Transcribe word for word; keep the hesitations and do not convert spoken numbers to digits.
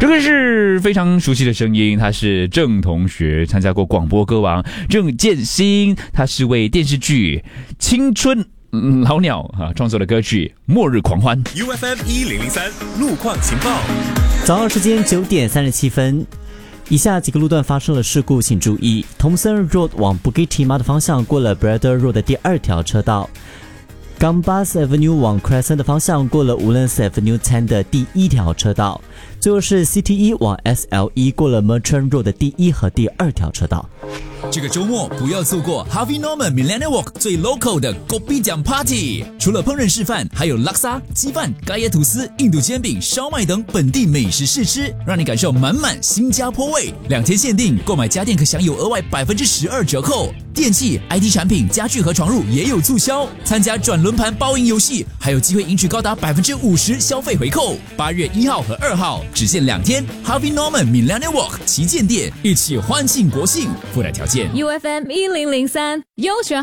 这个是非常熟悉的声音，他是郑同学，参加过广播歌王郑建新，他是为电视剧《青春老鸟》啊创作的歌曲《末日狂欢》。 U F M 一零零三路况情报， 早上时间九点三十七分。以下几个路段发生了事故，请注意。Thomson Road 往 Bukit Timah 的方向过了 Braddell Road 的第二条车道。Gambas Avenue 往 Crescent 的方向过了 Woodlands Avenue 十的第一条车道，最后是 C T E 往 S L E 过了 Merchant Road 的第一和第二条车道。 这个周末不要错过 Harvey Norman Millennium Walk 最 local 的 Kopi 奖 Party， 除了烹饪示范，还有拉沙、鸡饭、咖椰吐司、印度煎饼、烧麦等本地美食试吃，让你感受满满新加坡味。两天限定，购买家电可享有额外 百分之十二 折扣，电器、I T 产品、家具和床褥也有促销。参加转轮盘包赢游戏，还有机会赢取高达 百分之五十 消费回扣。八月一号和二号只限两天 Harvey Norman Millennium Walk 旗舰店，一起欢庆国庆，附带条件。 U F M 一零零三优选